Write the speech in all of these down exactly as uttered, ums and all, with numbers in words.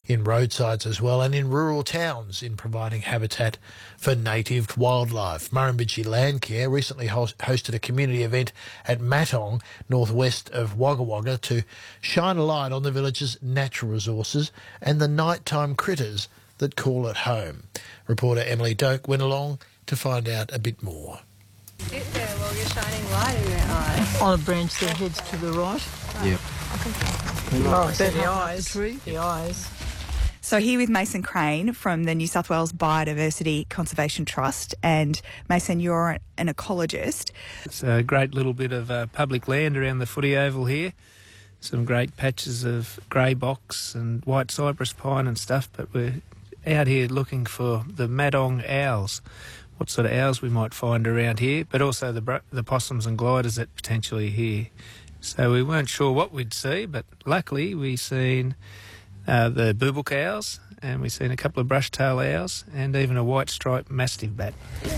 in roadsides as well, and in rural towns in providing habitat for native wildlife. Murrumbidgee Landcare recently host- hosted a community event at Matong, northwest of Wagga Wagga, to shine a light on the village's natural resources and the nighttime critters that call it home. Reporter Emily Doak went along to find out a bit more. Sit there while you're shining light in your eye. On a branch that heads to the right. Yep. Oh, so the eyes. The eyes. So here with Mason Crane from the New South Wales Biodiversity Conservation Trust. And Mason, you're an ecologist. It's a great little bit of uh, public land around the footy oval here. Some great patches of grey box and white cypress pine and stuff, but we're out here looking for the Matong owls, what sort of owls we might find around here, but also the, br- the possums and gliders that potentially here. So we weren't sure what we'd see, but luckily we seen uh, the boobook owls, and we seen a couple of brush-tail owls, and even a white-striped mastiff bat.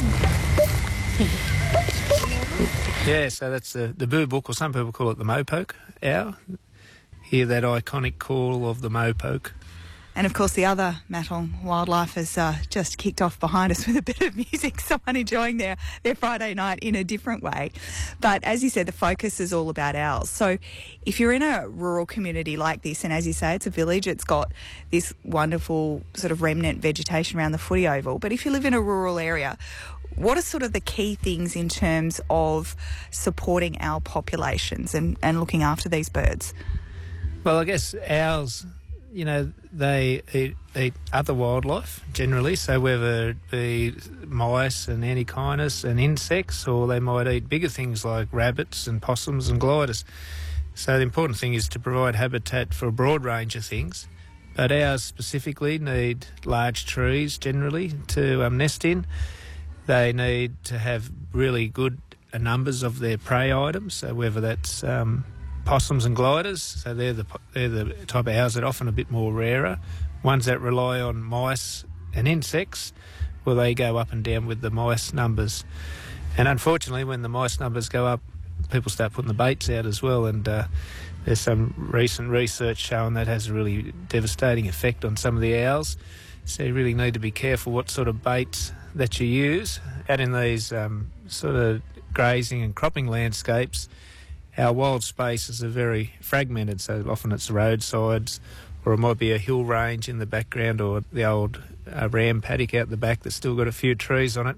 Yeah, so that's the, the boobook, or some people call it the mopoke owl. Hear that iconic call of the mopoke. And of course the other Matong wildlife has uh, just kicked off behind us with a bit of music, someone enjoying their, their Friday night in a different way. But as you said, the focus is all about owls. So if you're in a rural community like this, and as you say, it's a village, it's got this wonderful sort of remnant vegetation around the footy oval. But if you live in a rural area, what are sort of the key things in terms of supporting owl populations and, and looking after these birds? Well, I guess owls, you know, they eat, eat other wildlife generally, so whether it be mice and antechinus and insects, or they might eat bigger things like rabbits and possums and gliders. So the important thing is to provide habitat for a broad range of things, but owls specifically need large trees generally to um, nest in. They need to have really good uh, numbers of their prey items, so whether that's um, possums and gliders, so they're the they're the type of owls that are often a bit more rarer. Ones that rely on mice and insects, well, they go up and down with the mice numbers. And unfortunately, when the mice numbers go up, people start putting the baits out as well, and uh, there's some recent research showing that has a really devastating effect on some of the owls. So you really need to be careful what sort of baits that you use. Out in these um, sort of grazing and cropping landscapes, our wild spaces are very fragmented, so often it's roadsides, or it might be a hill range in the background, or the old uh, ram paddock out the back that's still got a few trees on it.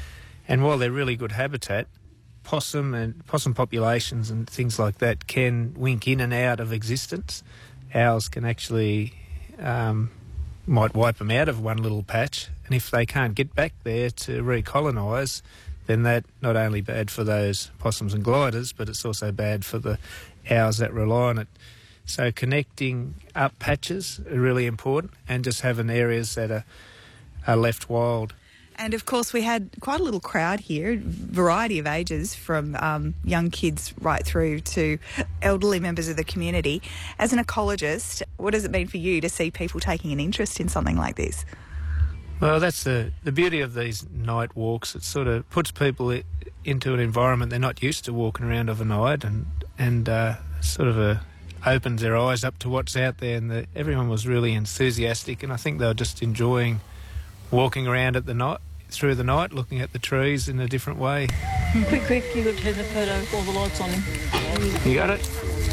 And while they're really good habitat, possum and possum populations and things like that can wink in and out of existence. Owls can actually um, might wipe them out of one little patch, and if they can't get back there to recolonise, then that not only bad for those possums and gliders, but it's also bad for the owls that rely on it. So connecting up patches are really important, and just having areas that are, are left wild. And of course we had quite a little crowd here, variety of ages, from um, young kids right through to elderly members of the community. As an ecologist, what does it mean for you to see people taking an interest in something like this? Well, that's the, the beauty of these night walks. It sort of puts people i- into an environment they're not used to walking around overnight, and, and uh, sort of a, opens their eyes up to what's out there. And the, everyone was really enthusiastic, and I think they were just enjoying walking around at the night, through the night, looking at the trees in a different way. Quick, quick, you got to take the photo, all the lights on him. You got it?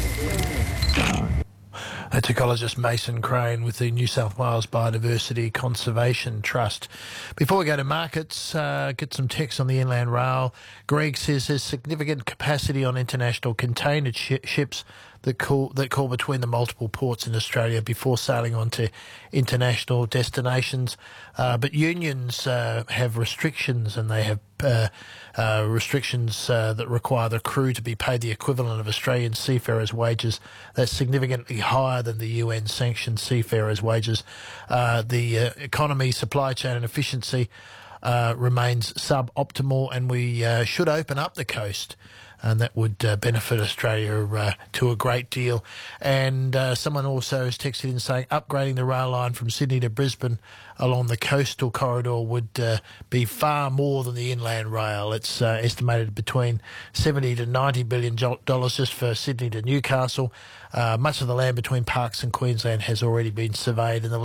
That's ecologist Mason Crane with the New South Wales Biodiversity Conservation Trust. Before we go to markets, uh, get some text on the Inland Rail. Greg says there's significant capacity on international container sh- ships that call that call between the multiple ports in Australia before sailing on to international destinations. Uh, but unions uh, have restrictions, and they have uh, uh, restrictions uh, that require the crew to be paid the equivalent of Australian seafarers' wages. That's significantly higher than the U N-sanctioned seafarers' wages. Uh, the uh, economy, supply chain and efficiency uh, remains suboptimal, and we uh, should open up the coast. And that would uh, benefit Australia uh, to a great deal. And uh, someone also has texted in saying upgrading the rail line from Sydney to Brisbane along the coastal corridor would uh, be far more than the inland rail. It's uh, estimated between seventy to ninety billion dollars just for Sydney to Newcastle. Uh, much of the land between Parkes and Queensland has already been surveyed, and the